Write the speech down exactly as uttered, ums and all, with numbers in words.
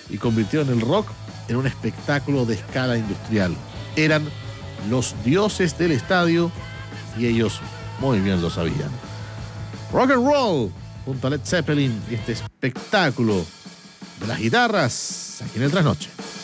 y convirtieron el rock en un espectáculo de escala industrial. Eran los dioses del estadio y ellos muy bien lo sabían. Rock and roll junto a Led Zeppelin y este espectáculo de las guitarras aquí en el Trasnoche.